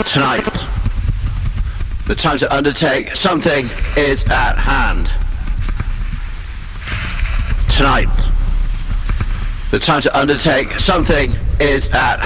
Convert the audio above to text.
Tonight, the time to undertake something is at hand. Tonight, the time to undertake something is at